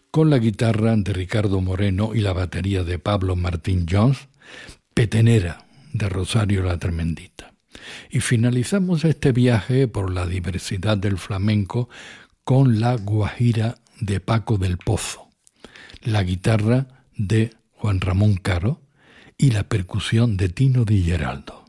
con la guitarra de Ricardo Moreno y la batería de Pablo Martín Jones, Petenera de Rosario la Tremendita. Y finalizamos este viaje por la diversidad del flamenco con la Guajira de Paco del Pozo, la guitarra de Juan Ramón Caro y la percusión de Tino Di Geraldo.